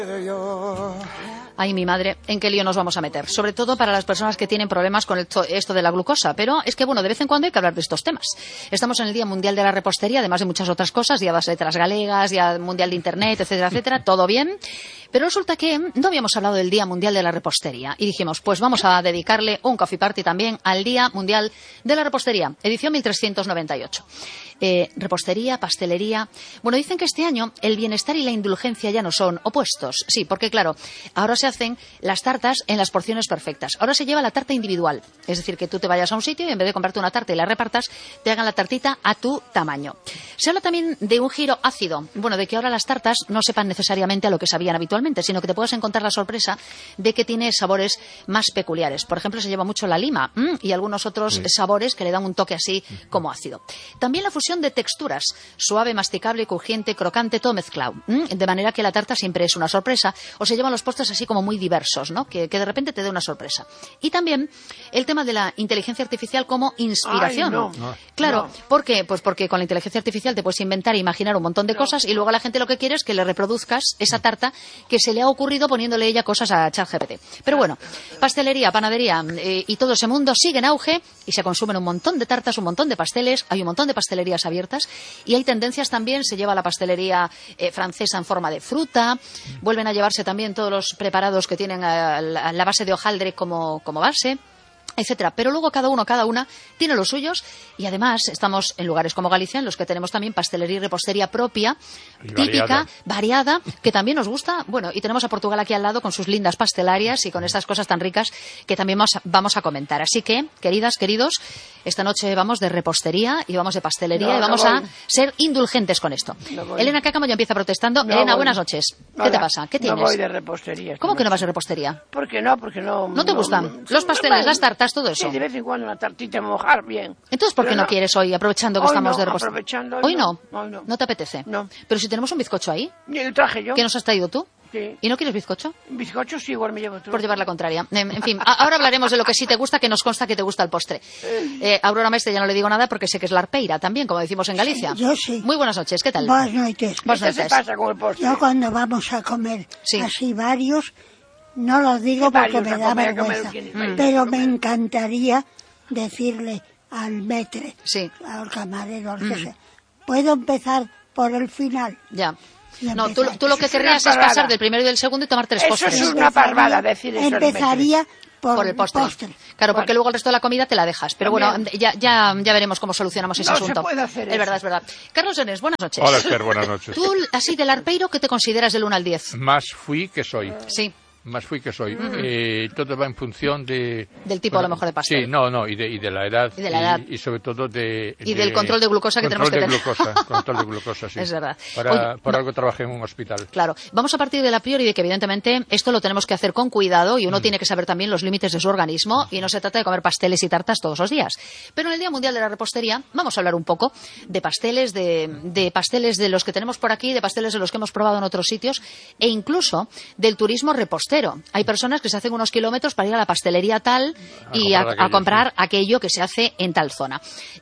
Ay, mi madre, ¿en qué lío nos vamos a meter? Sobre todo para las personas que tienen problemas con esto de la glucosa. Pero es que, bueno, de vez en cuando hay que hablar de estos temas. Estamos en el Día Mundial de la Repostería, además de muchas otras cosas, Día de las Letras Galegas, Día Mundial de Internet, etcétera, etcétera, todo bien. Pero resulta que no habíamos hablado del Día Mundial de la Repostería. Y dijimos, pues vamos a dedicarle un coffee party también al Día Mundial de la Repostería, edición 1398. Repostería, pastelería. Bueno, dicen que este año el bienestar y la indulgencia ya no son opuestos. Sí, porque claro, ahora se hacen las tartas en las porciones perfectas. Ahora se lleva la tarta individual. Es decir, que tú te vayas a un sitio y en vez de comprarte una tarta y la repartas, te hagan la tartita a tu tamaño. Se habla también de un giro ácido. Bueno, de que ahora las tartas no sepan necesariamente a lo que sabían habitualmente, sino que te puedas encontrar la sorpresa de que tiene sabores más peculiares. Por ejemplo, se lleva mucho la lima y algunos otros sabores que le dan un toque así como ácido. También la fusión de texturas, suave, masticable, crujiente, crocante, todo mezclado. De manera que la tarta siempre es una sorpresa, o se llevan los postres así como muy diversos, ¿no? Que de repente te dé una sorpresa. Y también el tema de la inteligencia artificial como inspiración. Ay, no. Claro, ¿por qué? Pues porque con la inteligencia artificial te puedes inventar e imaginar un montón de cosas y luego a la gente lo que quiere es que le reproduzcas esa tarta que se le ha ocurrido poniéndole ella cosas a ChatGPT. Pero bueno, pastelería, panadería y todo ese mundo sigue en auge y se consumen un montón de tartas, un montón de pasteles, hay un montón de pastelerías abiertas y hay tendencias también, se lleva la pastelería francesa en forma de fruta, vuelven a llevarse también todos los preparados que tienen la base de hojaldre como base, etcétera. Pero luego cada una tiene los suyos y además estamos en lugares como Galicia en los que tenemos también pastelería y repostería propia, típica, variada, que también nos gusta. Bueno, y tenemos a Portugal aquí al lado con sus lindas pastelarias y con estas cosas tan ricas que también vamos a comentar. Así que, queridas, queridos, esta noche vamos de repostería y vamos de pastelería y vamos a ser indulgentes con esto. Elena Cácamo ya empieza protestando. Elena, buenas noches. ¿Qué te pasa? ¿Qué tienes? No voy de repostería. ¿Cómo que no vas de repostería? ¿Por qué no? Porque no. ¿No te gustan los pasteles, las tartas, todo eso? Sí, de vez en cuando una tartita mojar bien. Entonces, ¿por qué no quieres hoy, aprovechando que estamos de repostería? ¿Hoy no? Hoy no. ¿No te apetece? No. Pero si tenemos un bizcocho ahí. ¿Lo traje yo? ¿Qué nos has traído tú? Sí. ¿Y no quieres bizcocho? Bizcocho sí, igual me llevo tú. Por llevar la contraria. En fin, ahora hablaremos de lo que sí te gusta, que nos consta que te gusta el postre. Aurora Maestre ya no le digo nada porque sé que es la arpeira también, como decimos en Galicia. Yo sí. Muy buenas noches, ¿qué tal? Buenas noches. Buenas ¿Qué se noches. pasa con el postre? Yo cuando vamos a comer así varios, no los digo ¿Qué porque varios me a da comer, vergüenza. ¿quién es varios Pero a me comer? encantaría decirle al maître, al camarero, al que sea, puedo empezar por el final. Ya. Y No, empezar. tú lo que Eso es querrías una es pasar parvada. del primero y del segundo y tomar tres Eso postres. es una parvada decir eso. al Empezaría por el postre. Claro, porque luego el resto de la comida te la dejas. Pero También. bueno, ya veremos cómo solucionamos ese No asunto. se puede hacer es eso. verdad, es verdad. Carlos Jones, buenas noches. Hola, Esther, buenas noches. Tú, así del arpeiro, ¿qué te consideras del 1 al 10? Más fui que soy. Sí. Más fui que soy. Todo va en función de... Del tipo, a lo mejor, de pastel. Sí, y de la edad. Y de la edad. Y sobre todo de... Y del control de glucosa que tenemos que tener. Control de glucosa, sí. Es verdad. Por algo trabajé en un hospital. Claro. Vamos a partir de la priori de que, evidentemente, esto lo tenemos que hacer con cuidado y uno tiene que saber también los límites de su organismo y no se trata de comer pasteles y tartas todos los días. Pero en el Día Mundial de la Repostería vamos a hablar un poco de pasteles, de pasteles de los que tenemos por aquí, de pasteles de los que hemos probado en otros sitios e incluso del turismo repostero. Hay personas que se hacen unos kilómetros para ir a la pastelería tal y a comprar aquello que se hace en tal zona.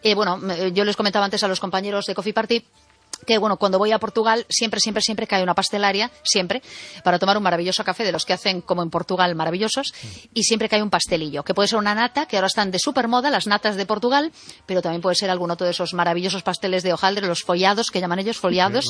Yo les comentaba antes a los compañeros de Coffee Party que, bueno, cuando voy a Portugal siempre que hay una pastelaria, siempre, para tomar un maravilloso café de los que hacen como en Portugal maravillosos, y siempre que hay un pastelillo, que puede ser una nata, que ahora están de supermoda, las natas de Portugal, pero también puede ser algún otro de esos maravillosos pasteles de hojaldre, los follados, que llaman ellos, foliados,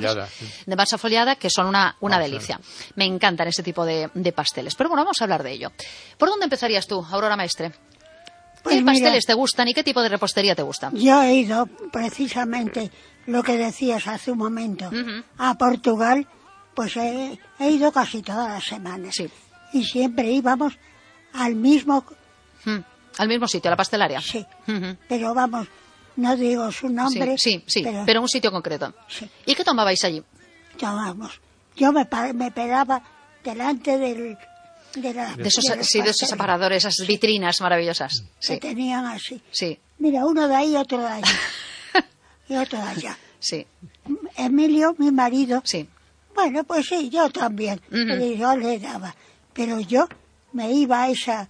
de masa foliada, que son una delicia. Me encantan ese tipo de pasteles. Pero bueno, vamos a hablar de ello. ¿Por dónde empezarías tú, Aurora Maestre? Pues ¿Qué mira, pasteles te gustan y qué tipo de repostería te gusta? Yo he ido precisamente lo que decías hace un momento a Portugal, pues he ido casi todas las semanas. Sí. Y siempre íbamos al mismo... Al mismo sitio, a la pastelaria. Sí, pero vamos, no digo su nombre. Sí, pero en un sitio concreto. Sí. ¿Y qué tomabais allí? Tomamos. Yo me pegaba delante de esos aparadores, esas vitrinas maravillosas. Sí. Que tenían así. Sí. Mira, uno de ahí, otro de allá. Y otro de allá. Sí. Emilio, mi marido. Sí. Bueno, pues sí, yo también. Y yo le daba. Pero yo me iba a esa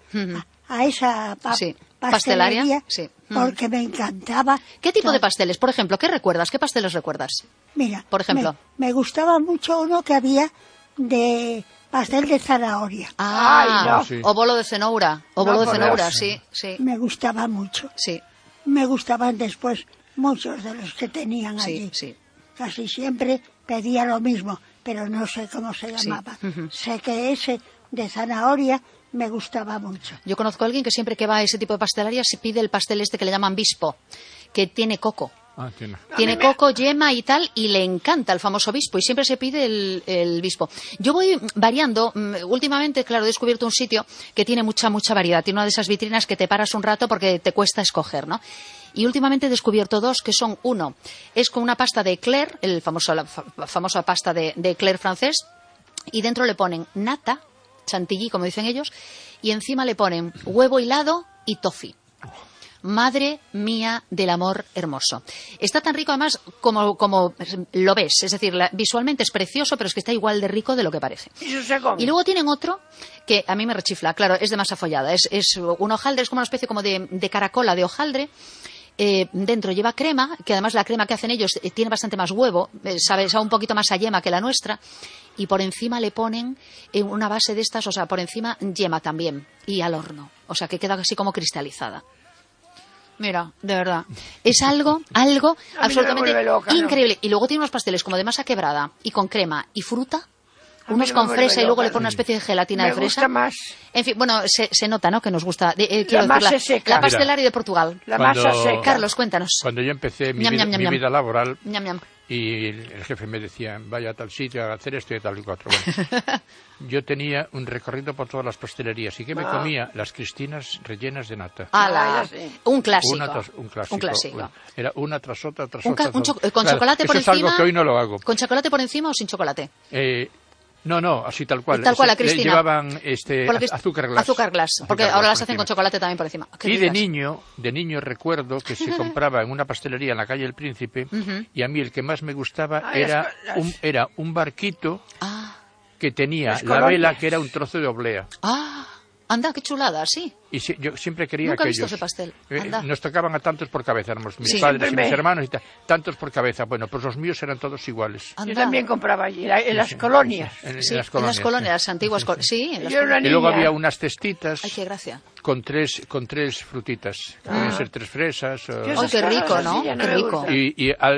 pastelaria. Sí. Porque me encantaba. ¿Qué tipo de pasteles? Por ejemplo, ¿qué recuerdas? ¿Qué pasteles recuerdas? Mira, por ejemplo, me gustaba mucho uno que había de pastel de zanahoria. Ay, no. Sí. O bolo de cenoura. O bolo de por cenoura, Dios. sí. Me gustaba mucho. Sí, Me gustaban después muchos de los que tenían sí, allí. sí. Casi siempre pedía lo mismo, pero no sé cómo se llamaba. Sé que ese de zanahoria me gustaba mucho. Yo conozco a alguien que siempre que va a ese tipo de pastelería se pide el pastel este que le llaman bispo, que tiene coco. Ah, tiene. Tiene coco, yema y tal, y le encanta el famoso bispo, y siempre se pide el bispo. Yo voy variando. Últimamente, claro, he descubierto un sitio que tiene mucha variedad. Tiene una de esas vitrinas que te paras un rato porque te cuesta escoger, ¿no? Y últimamente he descubierto dos, que son, uno, es con una pasta de eclair, la famosa pasta de eclair francés, y dentro le ponen nata, chantilly, como dicen ellos, y encima le ponen huevo hilado y toffee. Madre mía del amor hermoso. Está tan rico además como lo ves. Es decir, visualmente es precioso, pero es que está igual de rico de lo que parece. ¿Y eso se come? Y luego tienen otro que a mí me rechifla. Claro, es de masa follada. Es un hojaldre, es como una especie como de caracola de hojaldre. Dentro lleva crema, que además la crema que hacen ellos tiene bastante más huevo, sabe un poquito más a yema que la nuestra, y por encima le ponen una base de estas, o sea, por encima yema también, y al horno, o sea, que queda así como cristalizada. Mira, de verdad, es algo absolutamente vuelve loca, ¿no? increíble. Y luego tiene unos pasteles como de masa quebrada y con crema y fruta, A mí unos no con me vuelve fresa y luego loca, le ponen una sí. especie de gelatina Me de fresa. gusta más En fin, bueno, se nota, ¿no?, que nos gusta. La masa seca. La pastelaria de Portugal. la Cuando- masa seca. Carlos, cuéntanos. Cuando yo empecé mi, Ñam, vida, ñam, ñam, mi ñam. vida laboral Ñam, ñam. y el jefe me decía, vaya a tal sitio a hacer esto y tal y cuatro. Bueno, yo tenía un recorrido por todas las pastelerías y que me comía las cristinas rellenas de nata. ¡Hala! Ah, ya sé. Un clásico. Un clásico. Un clásico. Era una tras otra, tras Un otra. con Claro, chocolate por eso es encima. algo que hoy no lo hago. ¿Con chocolate por encima o sin chocolate? No, así tal cual. Tal cual, la Le Cristina. llevaban Por lo que- azúcar glass. Azúcar glass, porque Azúcar ahora glass las hacen por con encima. chocolate también por encima. Qué Y de ricas. niño recuerdo que se compraba en una pastelería en la calle El Príncipe y a mí el que más me gustaba Ah, era un barquito Ah, que tenía Las la colonias. vela que era un trozo de oblea. anda, qué chulada, sí. Y yo siempre quería Nunca he aquellos. visto ese pastel. Anda. Nos tocaban a tantos por cabeza, éramos mis Sí. padres y Siempre mis me- hermanos y tal, tantos por cabeza. Bueno, pues los míos eran todos iguales. Anda. Yo también compraba allí, en las colonias. En Sí, las en colonias. las colonias, antiguas colonias. Sí, en las Yo era una colonias. Y luego niña. había unas cestitas Ay, qué gracia. con tres frutitas. Pueden ser 3 fresas. Yo Ay, esas qué rico, cosas ¿no? así ya Qué me rico. gustan.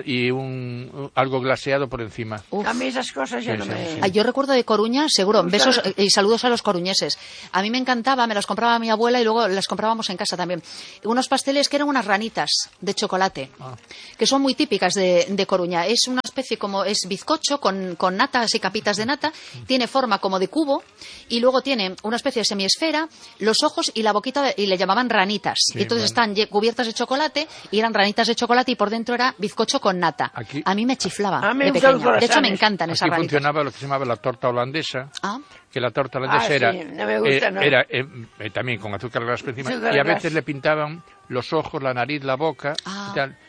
y algo glaseado por encima. Uf. A mí esas cosas ya Sí, no sí, me... sí. Ay, yo recuerdo de Coruña, seguro, Me besos gusta. y saludos a los coruñeses. A mí me encantaba, me las compraba mi abuela y luego las comprábamos en casa también. Unos pasteles que eran unas ranitas de chocolate, que son muy típicas de Coruña. Es una especie como, es bizcocho con natas y capitas de nata, tiene forma como de cubo y luego tiene una especie de semiesfera, los ojos y la boquita, y le llamaban ranitas. Sí, y entonces bueno. están cubiertas de chocolate y eran ranitas de chocolate y por dentro era bizcocho con nata. Aquí- A mí me chiflaba A mí me de gustan los pequeña. De hecho, me croissants. encantan esas Aquí ranitas. funcionaba lo que se llamaba la torta holandesa, Ah. que la torta holandesa Ah, era, sí, no me gusta, ¿no? era también con azúcar glass por encima, Azúcar y a glass. veces le pintaban los ojos, la nariz, la boca Ah. y tal.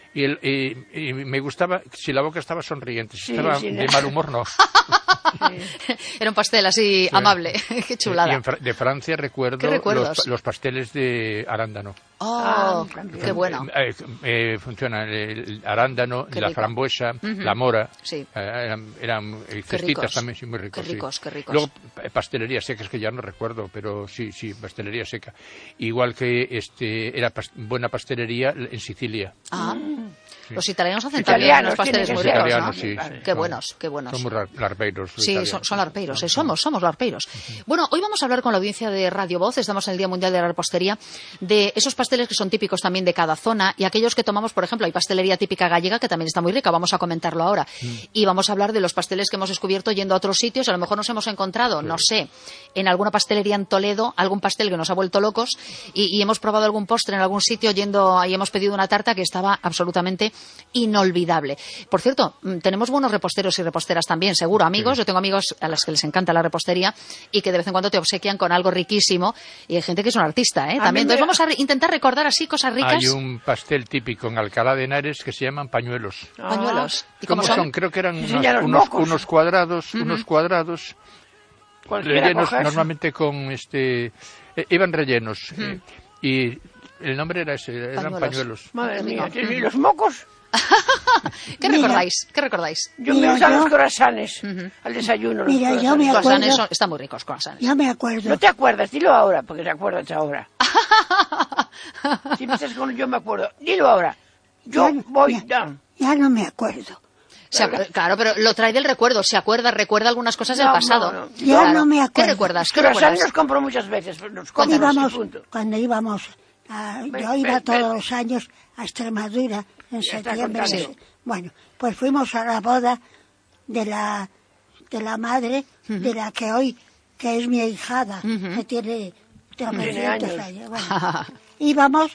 Y me gustaba si la boca estaba sonriente, si Sí, estaba sí, de no. mal humor no. Era un pastel así amable. Qué chulada. Y de Francia recuerdo ¿Qué recuerdos? los pasteles de arándano. Oh, también. qué bueno. Funciona el arándano, Qué la rico. frambuesa, la mora. Sí. Eran Qué cestitas ricos. también, sí, muy ricos. Qué ricos, sí. qué ricos. Luego pastelería seca, es que ya no recuerdo, pero sí, pastelería seca. Igual que era buena pastelería en Sicilia. Ah, Sí. los italianos hacen Italianos, también unos pasteles tienen muy que ser. ricos, ¿no? Italianos, sí, sí. Qué Son- buenos, qué buenos. Son muy larpeiros. los Sí, italianos. son larpeiros, somos larpeiros. Bueno, hoy vamos a hablar con la audiencia de Radio Voz, estamos en el Día Mundial de la Repostería, de esos pasteles que son típicos también de cada zona y aquellos que tomamos, por ejemplo, hay pastelería típica gallega que también está muy rica, vamos a comentarlo ahora. Y vamos a hablar de los pasteles que hemos descubierto yendo a otros sitios, a lo mejor nos hemos encontrado, no sé, en alguna pastelería en Toledo, algún pastel que nos ha vuelto locos y hemos probado algún postre en algún sitio yendo y hemos pedido una tarta que estaba absolutamente inolvidable. Por cierto, tenemos buenos reposteros y reposteras también, seguro, amigos. Yo tengo amigos a los que les encanta la repostería y que de vez en cuando te obsequian con algo riquísimo y hay gente que es un artista, ¿eh? A También. mí me- Entonces vamos a intentar recordar así cosas ricas. Hay un pastel típico en Alcalá de Henares que se llaman pañuelos. Pañuelos. ¿Y ¿Cómo cómo son? Creo que eran Enseña los unos mocos. unos cuadrados Cualquiera rellenos coge eso. normalmente con iban rellenos y el nombre era ese, eran Pañuelos. pañuelos. Madre Qué mía, rico. ¿y los mocos? ¿Qué recordáis? ¿Qué recordáis? Yo Mira, me gustan yo- los croissants al desayuno. Los Mira, yo me croissants. acuerdo- Croissants están muy ricos, croissants. Ya me acuerdo. No te acuerdas, dilo ahora, porque te acuerdas ahora. Si me estás con yo me acuerdo, dilo ahora. Yo Ya- voy ya- down. Ya no me acuerdo. Claro, pero lo trae del recuerdo, recuerda algunas cosas del No, pasado. no, no. Ya Claro. no me ¿Qué acuerdo. recuerdas? ¿Qué Croissants recuerdas? los compro muchas veces, los compro Íbamos, y punto. cuando íbamos, yo iba todos los años a Extremadura en Ya está septiembre. contando. Bueno, pues fuimos a la boda de la madre de la que hoy, que es mi ahijada, que tiene 300 años. años. Bueno, íbamos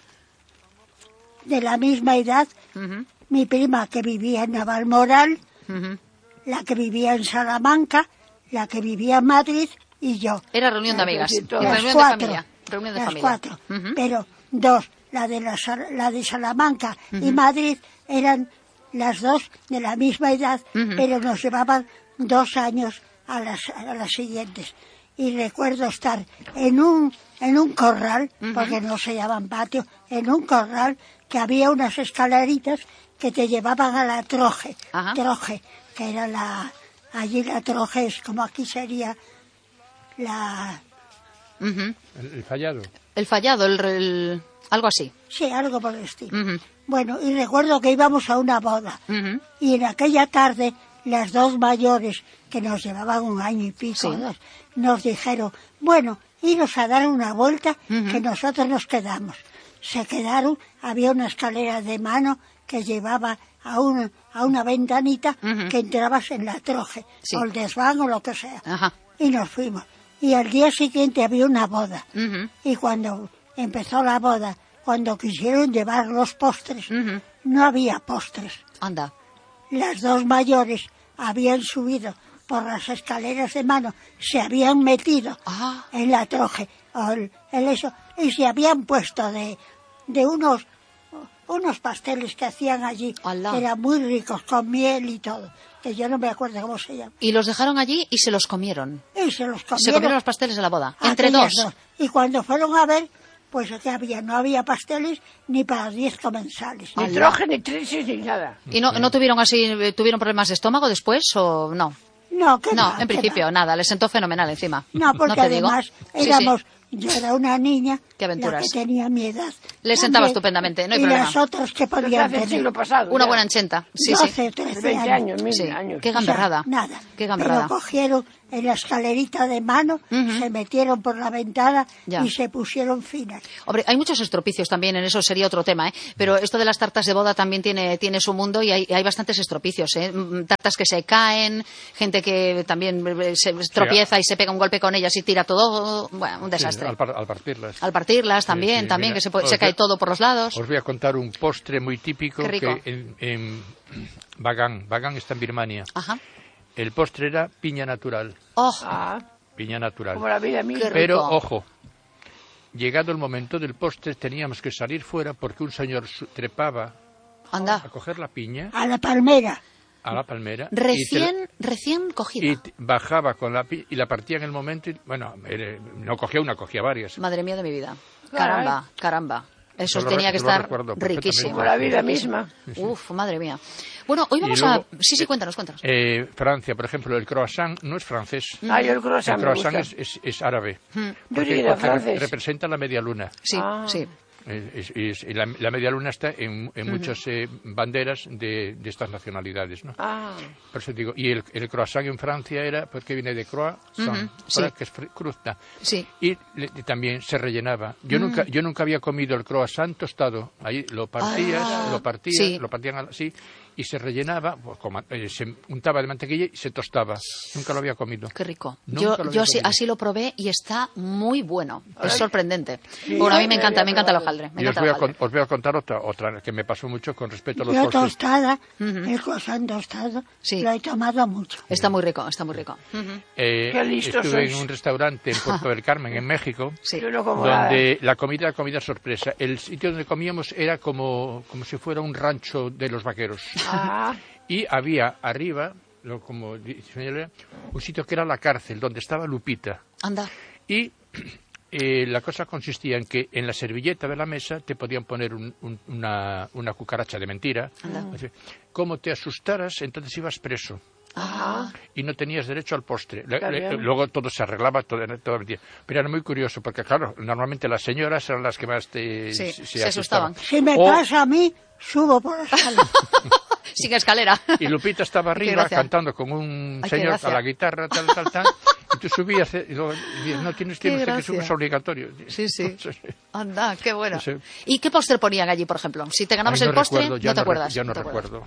de la misma edad, mi prima que vivía en Navalmoral, la que vivía en Salamanca, la que vivía en Madrid y yo. Era reunión de amigas. Las Y Las reunión cuatro. de familia. Reunión de Las familia. cuatro. Ujú. Pero dos, la de Salamanca y Madrid, eran las dos de la misma edad, pero nos llevaban 2 años a las siguientes. Y recuerdo estar en un corral, porque no se llaman patio, en un corral que había unas escaleritas que te llevaban a la troje. Ajá. Troje, que era allí la troje es como aquí sería la... Ujú. El fallado. El fallado, algo así. Sí, algo por el estilo. Ujú. Bueno, y recuerdo que íbamos a una boda. Ujú. Y en aquella tarde, las dos mayores, que nos llevaban 1 año y pico, Sí. 2, nos dijeron, bueno, iros a dar una vuelta, que nosotros nos quedamos. Se quedaron, había una escalera de mano que llevaba a una ventanita que entrabas en la troje, Sí. o el desván o lo que sea. Ajá. Y nos fuimos. Y al día siguiente había una boda. Ujú. Y cuando empezó la boda, cuando quisieron llevar los postres, Ujú. no había postres. Anda. Las dos mayores habían subido por las escaleras de mano, se habían metido Ah. en la troje, o el eso, y se habían puesto de unos pasteles que hacían allí, Alá. que eran muy ricos, con miel y todo, que yo no me acuerdo cómo se llama. Y los dejaron allí y se los comieron. Y se los comieron. Se comieron los pasteles de la boda. Entre aquellas dos. Y cuando fueron a ver, pues que había, no había pasteles ni para 10 comensales. Ni troje, ni trisis, ni nada. ¿Y no tuvieron así, tuvieron problemas de estómago después o no? No, que No, va, en que principio, va. nada, les sentó fenomenal encima. No, porque te digo. además Sí, sí. éramos, yo era una niña, Qué aventuras. la que tenía mi edad. Le sentaba También, estupendamente, no hay y problema. las otras que Pero podían hace el tener siglo pasado. Una ya. buena enchenta. Sí, 12, sí. 13 20 años, 1000 Sí. años. Qué O sea, gamberrada. nada. Qué gamberrada. Pero cogieron en la escalerita de mano, se metieron por la ventana Ya. y se pusieron finas. Hombre, hay muchos estropicios también, en eso sería otro tema, ¿eh? Pero esto de las tartas de boda también tiene su mundo y hay bastantes estropicios, ¿eh? Tartas que se caen, gente que también se tropieza y se pega un golpe con ellas y tira todo, bueno, un desastre. Sí, al partirlas. Al partirlas también, sí, también, mira, que se cae todo por los lados. Os voy a contar un postre muy típico Qué rico. que en Bagan está en Birmania. Ajá. El postre era piña natural. Oh, Ah, Piña natural. como la vida misma. Qué Pero, rico. ojo, llegado el momento del postre teníamos que salir fuera porque un señor trepaba a anda. coger la piña A la palmera. a la palmera Recién cogida. y bajaba con la piña y la partía en el momento y, bueno, no cogía una, cogía varias. Madre mía de mi vida. Claro. Caramba. Eso Yo lo tenía que lo estar recuerdo perfectamente. riquísimo. Como la vida misma. Uf, madre mía. Bueno, hoy vamos luego, a... Sí, cuéntanos. Francia, por ejemplo, el croissant no es francés. Ah, yo el croissant El me croissant gusta. es árabe. Yo diría Porque francés. representa la media luna. Sí, Ah. sí. Y la media luna está en muchas banderas de estas nacionalidades, ¿no? Ah, Por eso digo, y el croissant en Francia era, porque viene de croissant, sí. que es cruzta. Sí. Y también se rellenaba. Yo nunca había comido el croissant tostado. Ahí lo partías, sí. lo partían así, y se rellenaba, pues, se untaba de mantequilla y se tostaba. Nunca lo había comido. Qué rico. Nunca lo había Yo comido. así lo probé y está muy bueno. Es sorprendente. Bueno, a mí me encanta el hojaldre. Me Y os encanta voy, el hojaldre. os voy a contar otra que me pasó mucho con respecto a los Yo postres. tostada, el croissant tostado, Sí. lo he tomado mucho. Está muy rico, está muy rico. Ujú. Qué listos Estuve sois. en un restaurante en Puerto del Carmen, en México, Sí. yo no como nada. donde la comida era comida sorpresa. El sitio donde comíamos era como si fuera un rancho de los vaqueros. Ah, Y había arriba, como dice señora, un sitio que era la cárcel, donde estaba Lupita. Anda. Y la cosa consistía en que en la servilleta de la mesa te podían poner una cucaracha de mentira. Así, como te asustaras, entonces ibas preso. Y no tenías derecho al postre. Luego todo se arreglaba, todo mentira. Pero era muy curioso, porque claro, normalmente las señoras eran las que más se asustaban. Si me pasa a mí, subo por la escalera. Sin escalera. Y Lupita estaba arriba cantando con un señor a la guitarra, tal. Y tú subías y luego no tienes que subir, es obligatorio. Sí. Anda, qué bueno. Sí. ¿Y qué póster ponían allí, por ejemplo? Si te ganabas el postre, ¿no te acuerdas? Ya no recuerdo.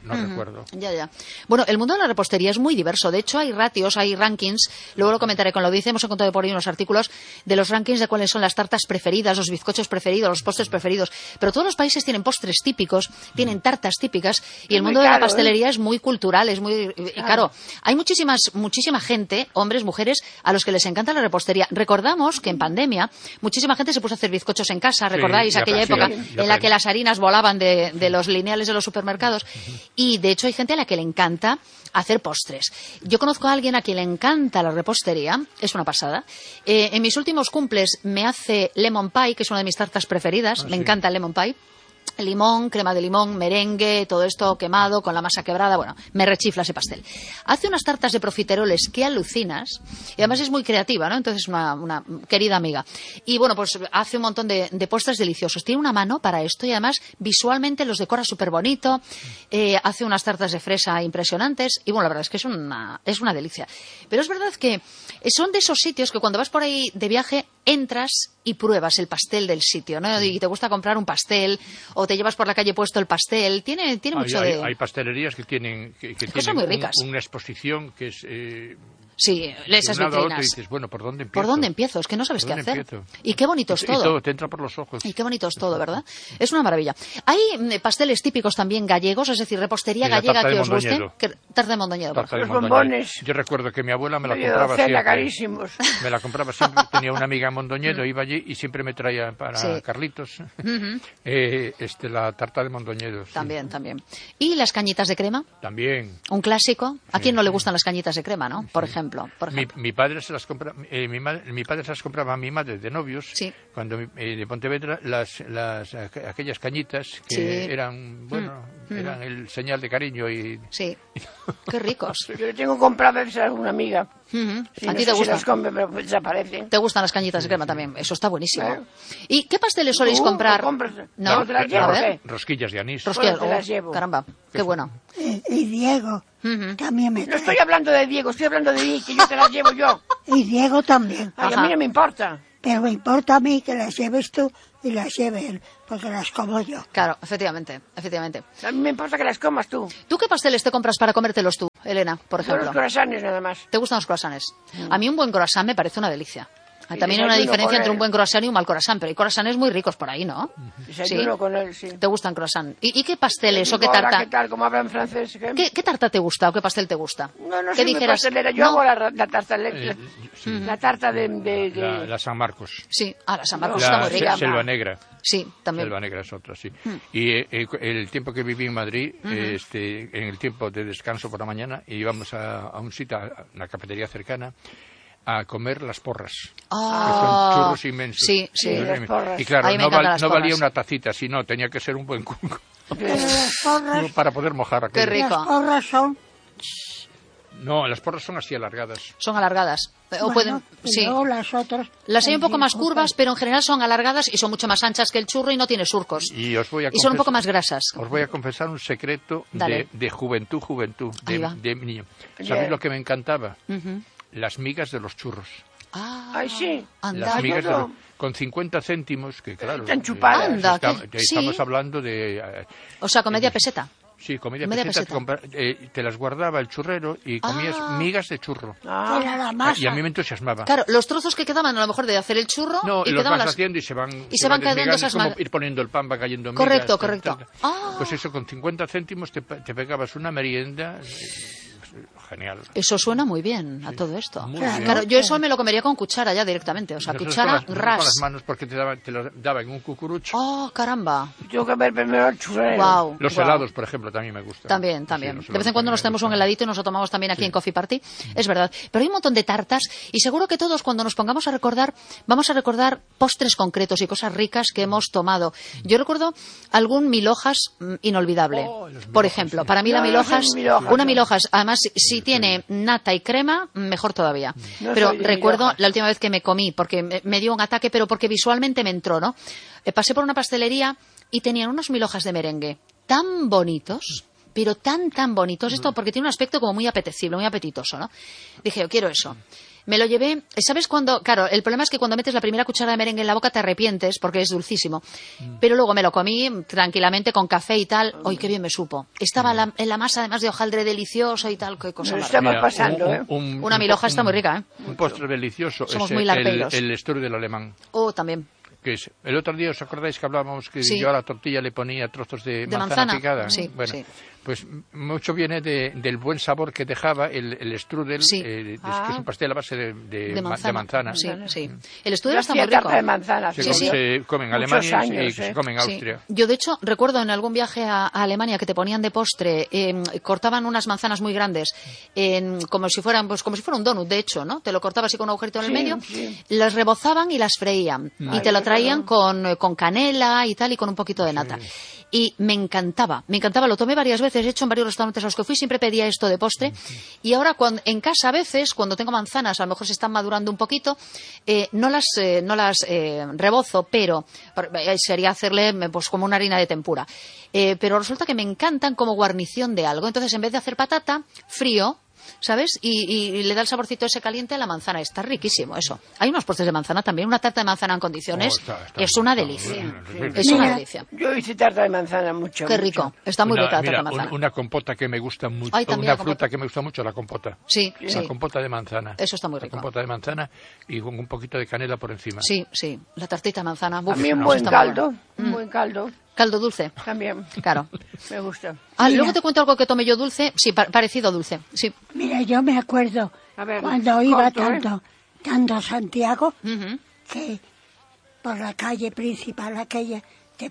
Ya. Bueno, el mundo de la repostería es muy diverso. De hecho, hay ratios, hay rankings. Luego lo comentaré con la audiencia. Hemos encontrado por ahí unos artículos de los rankings de cuáles son las tartas preferidas, los bizcochos preferidos, los postres preferidos. Pero todos los países tienen postres típicos, tienen tartas típicas. Y el mundo de la pastelería es muy cultural, es muy... Claro, hay muchísima gente, hombres, mujeres, a los que les encanta la repostería. Recordamos que en pandemia muchísima gente se puso a hacer bizcochos en casa, ¿recordáis aquella época en la que las harinas volaban de los lineales de los supermercados? Y de hecho hay gente a la que le encanta hacer postres. Yo conozco a alguien a quien le encanta la repostería, es una pasada. En mis últimos cumples me hace lemon pie, que es una de mis tartas preferidas, me encanta el lemon pie. Limón, crema de limón, merengue, todo esto quemado con la masa quebrada, bueno, me rechifla ese pastel. Hace unas tartas de profiteroles que alucinas y además es muy creativa, ¿no? Entonces una querida amiga. Y bueno, pues hace un montón de postres deliciosos. Tiene una mano para esto y además visualmente los decora súper bonito. Hace unas tartas de fresa impresionantes y bueno, la verdad es que es una delicia. Pero es verdad que son de esos sitios que cuando vas por ahí de viaje entras y pruebas el pastel del sitio, ¿no? Y te gusta comprar un pastel o te llevas por la calle puesto el pastel. Tiene mucho de... Hay pastelerías que tienen muy ricas. Una exposición que es... Sí, esas vitrinas. Dices, bueno, ¿por dónde empiezo? ¿Por dónde empiezo? Es que no sabes qué hacer. Empiezo? Y qué bonito es todo. Y todo te entra por los ojos. Y qué bonito es todo, ¿verdad? Es una maravilla. Hay pasteles típicos también gallegos, es decir, repostería gallega que os guste. Tarta de Mondoñedo. Los bombones. Yo recuerdo que mi abuela me la compraba siempre. Carísimos. Me la compraba siempre. Tenía una amiga en Mondoñedo, iba allí y siempre me traía para Carlitos la tarta de Mondoñedo. También. ¿Y las cañitas de crema? También. Un clásico. ¿A quién no le gustan las cañitas de crema, no? Por ejemplo. Mi padre se las compraba, mi padre se las compraba a mi madre de novios, cuando de Pontevedra, aquellas cañitas que eran, eran el señal de cariño y... Sí, qué ricos. Yo le tengo compradas a una amiga. ¿A ti te gustan? Las come, pero desaparecen. ¿Te gustan las cañitas de crema también? Eso está buenísimo. ¿Y qué pasteles soléis comprar? ¿No te las llevo? Rosquillas de anís. Rosquillas, te las llevo. Caramba, qué bueno. Y Diego también me trae. No estoy hablando de Diego, estoy hablando de mí, que yo te las llevo yo. Y Diego también. Ay, a mí no me importa. Pero me importa a mí que las lleves tú y las lleve él, porque las como yo. Claro, efectivamente. A mí me importa que las comas tú. ¿Tú qué pasteles te compras para comértelos tú, Elena, por ejemplo? Los croissants nada más. ¿Te gustan los croissants? A mí un buen croissant me parece una delicia. También hay una diferencia entre un buen croissant y un mal croissant, pero hay croissants muy ricos por ahí, ¿no? Desayuno con él, sí. ¿Te gustan croissants? ¿Y qué pasteles o qué tarta? ¿Qué tal? ¿Cómo hablan francés? ¿Qué tarta te gusta o qué pastel te gusta? No soy muy pastelera. Yo hago la tarta la tarta de... La San Marcos. Sí, la San Marcos está muy rica. Selva Negra. Sí, también. Selva Negra es otra, sí. Y el tiempo que viví en Madrid, en el tiempo de descanso por la mañana, íbamos a un sitio, a una cafetería cercana, a comer las porras. Que son churros inmensos. Sí. Las porras. Y claro, no valía una tacita, sino tenía que ser un buen cuco. Para poder mojar aquello. Qué rico. Las porras son... No, las porras son así alargadas. Son alargadas. O pueden, sí. Las otras... Las hay un poco más curvas, pero en general son alargadas y son mucho más anchas que el churro y no tiene surcos. Y son un poco más grasas. Os voy a confesar un secreto de juventud, de niño. ¿Sabéis lo que me encantaba? Las migas de los churros. Ay, sí. Las migas con 50 céntimos, que claro... Están chupadas. Estamos hablando de... O sea, con media peseta. Sí, con media peseta. Te las guardaba el churrero y comías migas de churro. Y a mí me entusiasmaba. Claro, los trozos que quedaban a lo mejor de hacer el churro... No, y los vas haciendo y se van cayendo esas como ir poniendo el pan, va cayendo migas. Correcto. Pues eso, con 50 céntimos te pegabas una merienda... genial. Eso suena muy bien a todo esto. Muy bien. Claro, yo eso me lo comería con cuchara ya directamente. O sea, Nosotros cuchara, con ras. las manos porque te lo daban en un cucurucho. Oh, caramba. Tengo que ver primero el churrero. Wow. Los helados, por ejemplo, también me gustan. También. Sí, los De helados vez en cuando nos también me tenemos un gustan. heladito y nos lo tomamos también aquí en Coffee Party. Es verdad. Pero hay un montón de tartas y seguro que todos cuando nos pongamos a recordar, vamos a recordar postres concretos y cosas ricas que hemos tomado. Yo recuerdo algún mil hojas inolvidable. Oh, los Por mil ejemplo, hojas, sí. para mí la No, mil no hojas, soy mil hojas, una no. mil hojas, además si tiene nata y crema, mejor todavía. No Pero soy de recuerdo mil hojas. la última vez que me comí, porque me dio un ataque, pero porque visualmente me entró, ¿no? Pasé por una pastelería y tenían unos mil hojas de merengue tan bonitos, pero tan bonitos, esto porque tiene un aspecto como muy apetecible, muy apetitoso, ¿no? Dije, yo quiero eso. Me lo llevé, ¿sabes cuándo? Claro, el problema es que cuando metes la primera cuchara de merengue en la boca te arrepientes porque es dulcísimo. Pero luego me lo comí tranquilamente con café y tal. ¡Ay, qué bien me supo! Estaba en la masa además de hojaldre delicioso y tal, qué cosa Nos más estamos rica. pasando, ¿eh? Una mil hojas está muy rica, ¿eh? Un postre delicioso Somos es muy larpeiros. el strudel alemán. Oh, también. Que es, el otro día, ¿os acordáis que hablábamos que Sí. yo a la tortilla le ponía trozos de ¿De manzana manzana? picada? Sí, Bueno, sí. pues mucho viene del buen sabor que dejaba el strudel, Sí. que es un pastel a base de manzana. manzana. Sí, sí. El Yo estudio está hacía muy rico. tarta de manzana. Se, Sí, come, sí. se come en Muchos Alemania años, y se come en Sí. Austria. Yo, de hecho, recuerdo en algún viaje a Alemania que te ponían de postre, cortaban unas manzanas muy grandes, como si fuera un donut, de hecho, ¿no? Te lo cortabas así con un agujerito en el Sí, medio, sí. las rebozaban y las freían. Y te lo traían con canela y tal, y con un poquito de nata. Y me encantaba, lo tomé varias veces, he hecho en varios restaurantes a los que fui, siempre pedía esto de postre. Y ahora en casa a veces, cuando tengo manzanas, a lo mejor se están madurando un poquito, no las rebozo, pero sería hacerle pues como una harina de tempura. Pero resulta que me encantan como guarnición de algo. Entonces, en vez de hacer patata, frío, ¿sabes? Y le da el saborcito ese caliente a la manzana. Está riquísimo eso. Hay unos postres de manzana también. Una tarta de manzana en condiciones Está es una está delicia. bueno, Es una Mira, delicia. Yo hice tarta de manzana mucho. Qué rico. mucho. Está muy rica la tarta Mira, de manzana. una compota que me gusta mucho, Ay, también una la compota. fruta que me gusta mucho, la compota. Sí, La sí. compota de manzana. Eso está muy La rico. compota de manzana y con un poquito de canela por encima. Sí, sí. La tartita de manzana. A Uf, mí un eso buen está muy caldo, bueno. un buen caldo Caldo dulce. también Claro. me gusta. Luego te cuento algo que tomé yo dulce. Sí, parecido dulce. Sí. Mira, yo me acuerdo A ver, cuando iba corto, tanto a Santiago, Ujú. que por la calle principal aquella te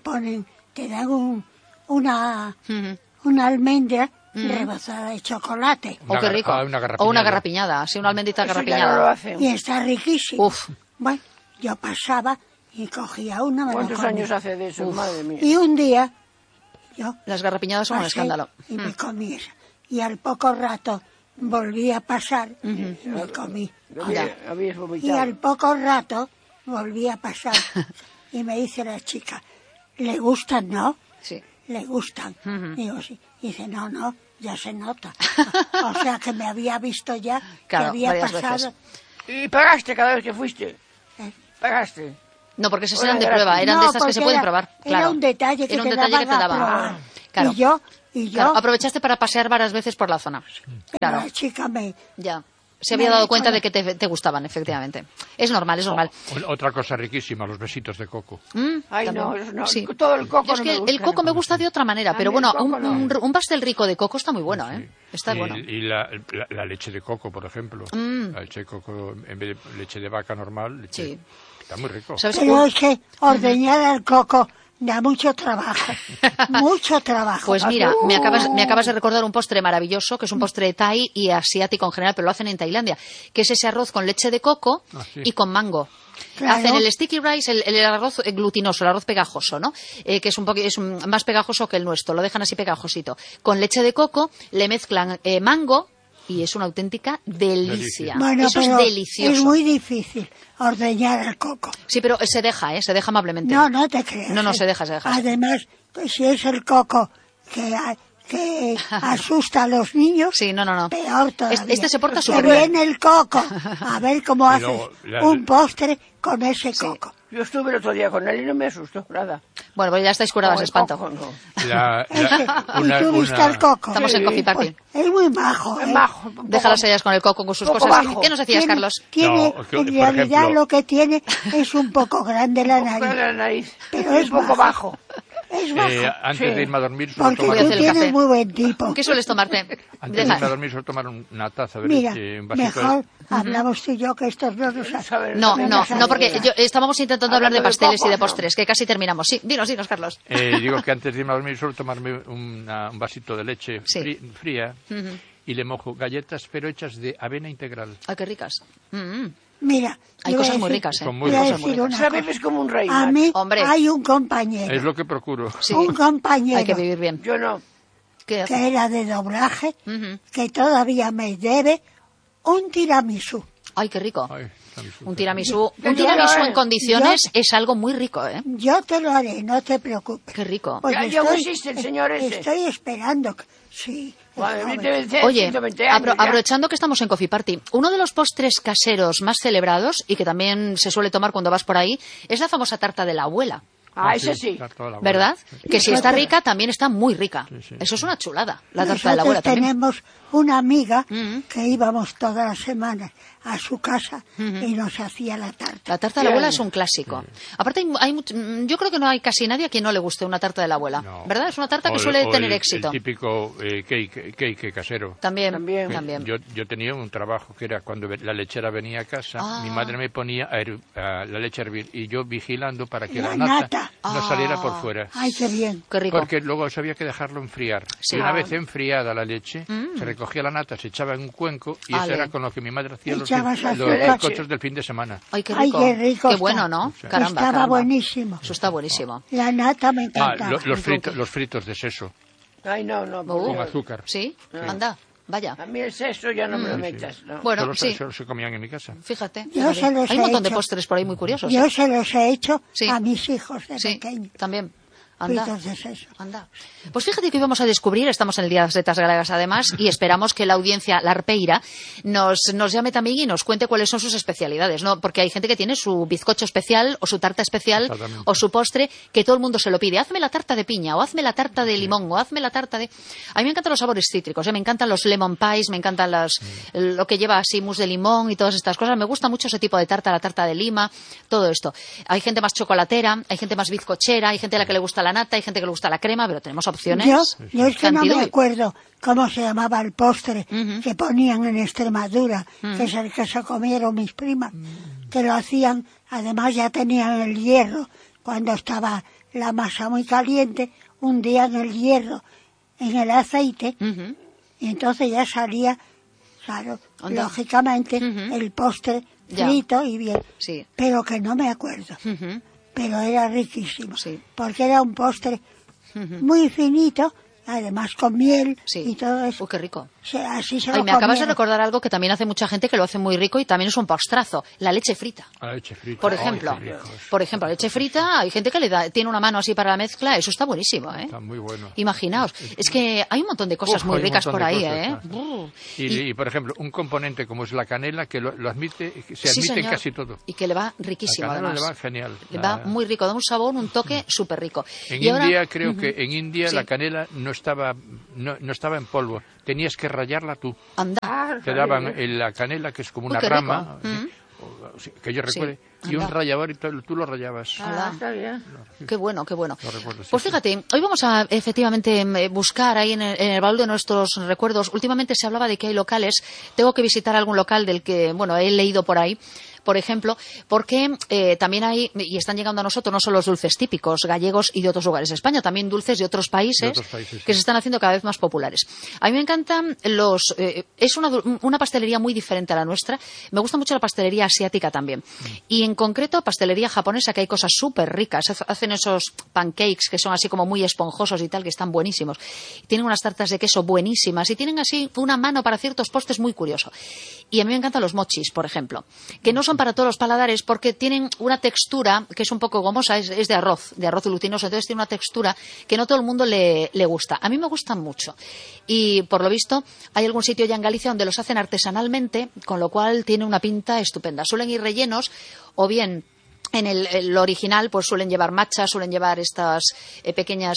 dan una Ujú. almendra rebozada de chocolate. Oh, qué rico. Una O una garrapiñada. garrapiñada. Sí, una almendrita Eso ya no lo garrapiñada. hacen. Y está riquísimo. Uf. Bueno, yo pasaba y cogía una, me la ¿Cuántos comía. años hace de eso? Madre mía. Y un día yo Las garrapiñadas son un pasé escándalo. y me comí esa. Y al poco rato volví a pasar y me comí otra. Habías Y vomitado. al poco rato volví a pasar y me dice la chica, ¿le gustan, no? Sí. Le gustan. Digo, sí. Y dice, no, ya se nota. O sea que me había visto ya, Claro, que había varias pasado. veces. ¿Y pagaste cada vez que fuiste? ¿Eh? ¿Pagaste? No, porque esas Bueno, eran de era- prueba, eran No, de estas que porque se pueden era- probar. Era Claro. un detalle que Era un te detalle que te daban a daban. probar. Claro. Y yo, Claro, aprovechaste para pasear varias veces por la zona. Claro, la chica ya. Se había Me dado dijo cuenta la- de que te gustaban, efectivamente. Es normal, es normal. Otra cosa riquísima, los besitos de coco. Ay, También. no, eso no. Sí. Todo el coco Yo es no que me gusta. el coco me gusta de otra manera, A pero mí el bueno, coco no. un pastel rico de coco está muy bueno, ¿eh? Está Y, bueno. y la leche de coco, por ejemplo. La leche de coco, en vez de leche de vaca normal, Sí. está muy rico. ¿Sabes? Pero es que ordeñar el coco da mucho trabajo. Mucho trabajo. Pues mira, me acabas de recordar un postre maravilloso, que es un postre thai y asiático en general, pero lo hacen en Tailandia, que es ese arroz con leche de coco Sí. y con mango. Claro. Hacen el sticky rice, el arroz glutinoso, el arroz pegajoso, ¿no? Que es más pegajoso que el nuestro, lo dejan así pegajosito. Con leche de coco le mezclan mango y es una auténtica delicia. Bueno, Eso es pero delicioso. es muy difícil ordeñar el coco. Sí, pero se deja amablemente. No te creas. No, se deja. Además, pues, si es el coco que asusta a los niños, Sí, no. peor todavía. Este se porta Que súper bien. viene el coco. A ver cómo Y haces luego, un postre con ese coco. Yo estuve el otro día con él y no me asustó nada. Bueno, pues ya estáis curadas de Con el espanto. coco, no. ¿Y tú viste al coco? Estamos en Coffee Party. Pues es muy majo. Es majo. un poco- Déjalas ellas con el coco, con sus poco cosas. bajo. ¿Qué nos decías, Tiene- Carlos? Tiene, No, que, en por realidad ejemplo- lo que tiene es un poco grande la Con nariz. la nariz. Pero un es poco bajo. Es baja. Antes de irme a dormir suelo Porque tomar... Voy a tú hacer el tienes café. muy buen tipo. ¿Qué sueles tomarte? Antes de irme a dormir suelo tomar una taza de Mira, leche, un vasito mejor hablamos tú y yo que estos no nos saber- No, no no, nos no, porque ayuda. estábamos intentando hablar de Hablando de pasteles y de copos, postres, que casi terminamos. Sí, dinos, Carlos. Digo que antes de irme a dormir suelo tomarme un vasito de leche Sí. fría y le mojo galletas, pero hechas de avena integral. Ay, qué ricas. Mm. Mira, Hay yo voy a cosas muy decir- ricas, ¿eh? Son muy voy a ricas. decir una O sea, cosa. vives como un rey. A macho. mí Hombre. hay un compañero, Es lo que procuro. Sí, un compañero hay que vivir bien. Yo no. ¿Qué hace? que era de doblaje, Ujú. que todavía me debe un tiramisú. Ay, qué rico. Ay, está muy Un tiramisú, Yo- un tiramisú yo- en condiciones es algo muy rico, ¿eh? Yo te lo haré, no te preocupes. Qué rico. Pues Ya existe el señor ese. Estoy esperando. Sí. Madre mía, joven. debe ser Oye, 120 años ya. aprovechando que estamos en Coffee Party, uno de los postres caseros más celebrados y que también se suele tomar cuando vas por ahí es la famosa tarta de la abuela, Ah, ese sí. Está toda la abuela. ¿verdad? Que si está rica, también está muy rica. sí. Eso es una chulada, la tarta de la abuela Nosotros también. tenemos una amiga Ujú. que íbamos todas las semanas a su casa y nos hacía la tarta. La tarta de la abuela Bien. es un clásico. Aparte, yo creo que no hay casi nadie a quien no le guste una tarta de la abuela, No. ¿verdad? Es una tarta que O suele o tener el éxito. típico cake casero. También, También. también. Yo tenía un trabajo que era cuando la lechera venía a casa, Ah. mi madre me ponía a la leche a hervir y yo vigilando para que La la nata nata. no Ah. saliera por fuera. Ay, qué bien. Qué rico. Porque luego había que dejarlo enfriar. Sí. Y una Ah. vez enfriada la leche, se recogía la nata, se echaba en un cuenco y Ale. eso era con lo que mi madre hacía los Echabas azúcar. bizcochos del fin de semana. Ay, qué Ay, rico. qué rico. Qué está. bueno, ¿no? Caramba, Estaba caramba. buenísimo. Eso está buenísimo. La nata me Ah, encantaba. los fritos de seso, Ay, no, no. por Uh. con Dios. azúcar. ¿Sí? Anda, vaya. A mí el sexo ya no me lo metas, ¿no? Bueno, Solo, sí. solo se comían en mi casa. Fíjate. Yo se los Hay un he montón de hecho. postres por ahí muy curiosos. Yo se los he hecho Sí. a mis hijos de Sí, pequeños. también. Anda. Fritos de seso. Anda. Pues fíjate que hoy vamos a descubrir, estamos en el Día de las Letras Galegas además, y esperamos que la audiencia, la arpeira, nos llame también y nos cuente cuáles son sus especialidades, ¿no? Porque hay gente que tiene su bizcocho especial, o su tarta especial, Exactamente. o su postre, que todo el mundo se lo pide. Hazme la tarta de piña, o hazme la tarta de limón, o hazme la tarta de... A mí me encantan los sabores cítricos, me encantan los lemon pies, me encantan lo que lleva así mousse de limón y todas estas cosas. Me gusta mucho ese tipo de tarta, la tarta de lima, todo esto. Hay gente más chocolatera, hay gente más bizcochera, hay gente a la que le gusta la nata, hay gente que le gusta la crema, pero tenemos opciones. Yo es que no me cantidad. acuerdo cómo se llamaba el postre Ujú. que ponían en Extremadura, que es el que se comieron mis primas, que lo hacían, además ya tenían el hierro, cuando estaba la masa muy caliente, hundían el hierro en el aceite Ujú. y entonces ya salía, claro, Anda. lógicamente, Ujú. el postre Ya. frito y bien, Sí. pero que no me acuerdo. Ujú. Pero era riquísimo, Sí. porque era un postre muy finito, además con miel Sí. y todo eso. Qué rico. Así se Ay, lo me acabas de comieron. recordar algo que también hace mucha gente que lo hace muy rico y también es un postrazo, la leche frita. A la leche frita. Por Ay, ejemplo, qué rico es. por ejemplo, leche frita, hay gente que tiene una mano así para la mezcla, eso está buenísimo, ¿eh? Está muy bueno. Imaginaos, es que hay un montón de cosas Uf, muy hay un ricas montón por de ahí, cosas, ¿eh? claro. Y, por ejemplo, un componente como es la canela, que lo admite, se Sí, admite en señor. casi todo. Y que le va La riquísimo, canela además. le va genial. Le va La- muy rico, da un sabor, un toque súper rico. En Y ahora- India, creo que en India Sí. la canela no estaba en polvo. Tenías que rallarla tú. Anda. Te daban la canela, que es como Uy, una qué rico. rama, Mm. que yo recuerde, y un anda. rallador y tú lo rallabas. Ala. Está bien. Qué bueno, qué bueno. Lo recuerdo, sí, Pues sí. fíjate, hoy vamos a efectivamente buscar ahí en el baúl de nuestros recuerdos. Últimamente se hablaba de que hay locales, tengo que visitar algún local del que, bueno, he leído por ahí, por ejemplo, porque también hay, y están llegando a nosotros no solo los dulces típicos gallegos y de otros lugares de España, también dulces de otros países, sí. que se están haciendo cada vez más populares. A mí me encantan es una pastelería muy diferente a la nuestra. Me gusta mucho la pastelería asiática también. Y en concreto pastelería japonesa, que hay cosas súper ricas. Hacen esos pancakes que son así como muy esponjosos y tal, que están buenísimos. Tienen unas tartas de queso buenísimas y tienen así una mano para ciertos postres muy curioso. Y a mí me encantan los mochis, por ejemplo, que no son para todos los paladares porque tienen una textura que es un poco gomosa, es de arroz glutinoso, entonces tiene una textura que no todo el mundo le gusta. A mí me gustan mucho. Y por lo visto hay algún sitio ya en Galicia donde los hacen artesanalmente, con lo cual tiene una pinta estupenda. Suelen ir rellenos o bien En el original, pues suelen llevar matcha, suelen llevar estas pequeñas,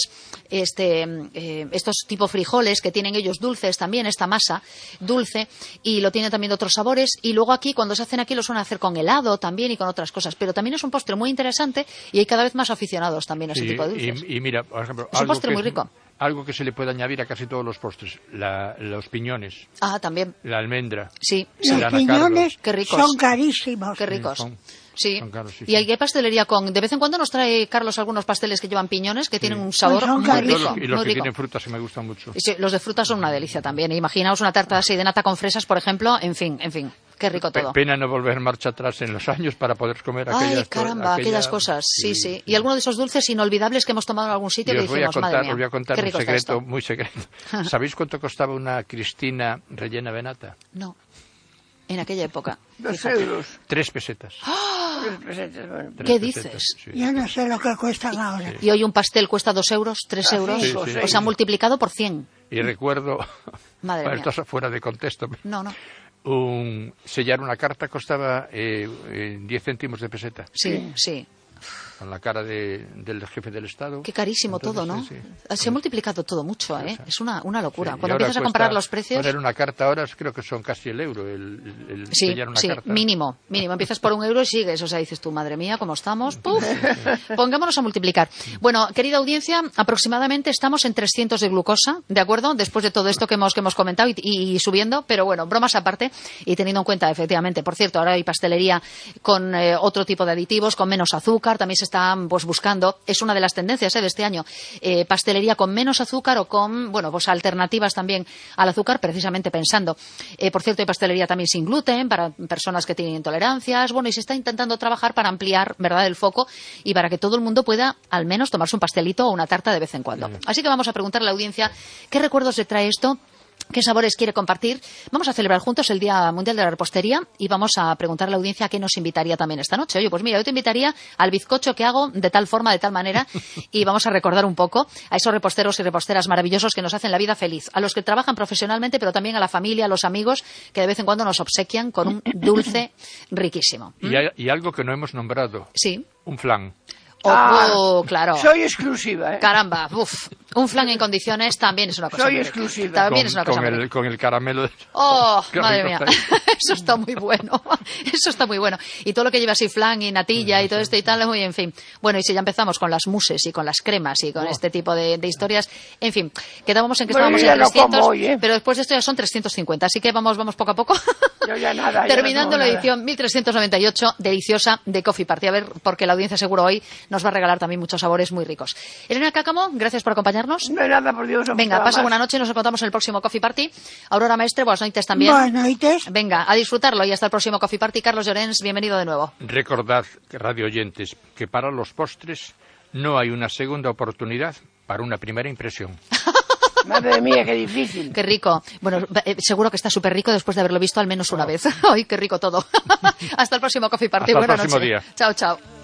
estos tipo frijoles que tienen ellos dulces también, esta masa dulce, y lo tienen también de otros sabores. Y luego aquí, cuando se hacen aquí, lo suelen hacer con helado también y con otras cosas. Pero también es un postre muy interesante y hay cada vez más aficionados también a ese tipo de dulces. Y mira, por ejemplo, es un postre muy rico. Algo que se le puede añadir a casi todos los postres, los piñones. Ah, también. La almendra. Sí. Los piñones Qué ricos. son carísimos. Qué ricos. Sí, caros, sí, y hay pastelería con... De vez en cuando nos trae Carlos algunos pasteles que llevan piñones que tienen un sabor Pues son muy rico. Y los muy que rico. tienen frutas que me gustan mucho. Sí, los de frutas son una delicia también. Imaginaos una tarta así de nata con fresas, por ejemplo. En fin, qué rico todo. Pena no volver marcha atrás en los años para poder comer Ay, caramba, aquellas cosas. Sí. Y alguno de esos dulces inolvidables que hemos tomado en algún sitio que dijimos, madre mía, os voy a contar qué un rico está secreto esto. muy secreto. ¿Sabéis cuánto costaba una Cristina rellena de nata? No, en aquella época. 2 euros. 3 pesetas. 3 pesetas, bueno. 3 ¿Qué pesetas, dices? sí. Yo no sé lo que cuestan ahora. Y hoy un pastel cuesta 2 euros, 3 euros. sí, O sí. sea, multiplicado por 100. Y recuerdo, Madre bueno, mía. esto es fuera de contexto, No. sellar una carta costaba 10 céntimos de peseta, Sí. con la cara del jefe del Estado. Qué carísimo Entonces, todo, ¿no? sí. Se ha multiplicado todo mucho, ¿eh? Es una locura. Sí, y Cuando ahora empiezas a comparar cuesta los precios... poner una carta ahora creo que son casi el euro, el Sí, sellar una carta. mínimo. Empiezas por 1 euro y sigues. O sea, dices tú, madre mía, ¿cómo estamos? ¡Puf! Pongámonos a multiplicar. Bueno, querida audiencia, aproximadamente estamos en 300 de glucosa, ¿de acuerdo? Después de todo esto que hemos comentado y subiendo, pero bueno, bromas aparte y teniendo en cuenta, efectivamente, por cierto, ahora hay pastelería con otro tipo de aditivos, con menos azúcar, también se están pues buscando, es una de las tendencias de este año, pastelería con menos azúcar o con, bueno, pues alternativas también al azúcar, precisamente pensando. Por cierto, hay pastelería también sin gluten para personas que tienen intolerancias. Bueno, y se está intentando trabajar para ampliar, ¿verdad?, el foco y para que todo el mundo pueda al menos tomarse un pastelito o una tarta de vez en cuando. Así que vamos a preguntarle a la audiencia qué recuerdos le trae esto. ¿Qué sabores quiere compartir? Vamos a celebrar juntos el Día Mundial de la Repostería y vamos a preguntarle a la audiencia a qué nos invitaría también esta noche. Oye, pues mira, yo te invitaría al bizcocho que hago de tal forma, de tal manera, y vamos a recordar un poco a esos reposteros y reposteras maravillosos que nos hacen la vida feliz, a los que trabajan profesionalmente, pero también a la familia, a los amigos, que de vez en cuando nos obsequian con un dulce riquísimo. Y algo que no hemos nombrado, Sí. un flan. Claro. Soy exclusiva, ¿eh? Caramba, un flan en condiciones también es una cosa Soy muy rica. exclusiva. También es una cosa muy rica. Con el caramelo. ¡Oh, Qué madre rico mía! está ahí. Eso está muy bueno. Eso está muy bueno. Y todo lo que lleva así flan y natilla y todo esto y tal, muy en fin. Bueno, y si ya empezamos con las muses y con las cremas y con este tipo de historias, en fin, quedábamos en que Bueno, estábamos yo ya en no 300, como hoy, ¿eh? pero después de esto ya son 350, así que vamos poco a poco. Yo ya nada. ya Terminando no la como edición 1398, deliciosa, de Coffee Party. A ver, porque la audiencia seguro hoy nos va a regalar también muchos sabores muy ricos. Elena Cáccamo, gracias por acompañarnos. nada. No hay nada, por Dios. Venga, pasa buena noche, nos encontramos en el próximo Coffee Party. Aurora Maestre, buenas noches también. Buenas noches. Venga, a disfrutarlo y hasta el próximo Coffee Party. Carlos Llorens, bienvenido de nuevo. Recordad, radio oyentes, que para los postres no hay una segunda oportunidad para una primera impresión. Madre mía, qué difícil. Qué rico. Bueno, seguro que está súper rico después de haberlo visto al menos una vez. ¡Ay, qué rico todo! Hasta el próximo Coffee Party. Hasta el Buena próximo noche. día. Chao, chao.